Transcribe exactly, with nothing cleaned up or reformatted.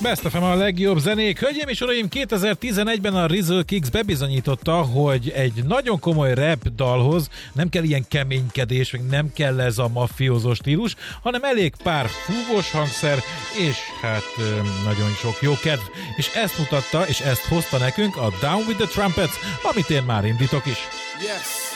Best ef em a legjobb zenék. Hölgyeim és uraim, kétezer-tizenegyben a Rizzle Kicks bebizonyította, hogy egy nagyon komoly rap dalhoz nem kell ilyen keménykedés, meg nem kell ez a mafiózó stílus, hanem elég pár fúvós hangszer, és hát nagyon sok jó kedv. És ezt mutatta, és ezt hozta nekünk a Down with the Trumpets, amit én már indítok is. Yes.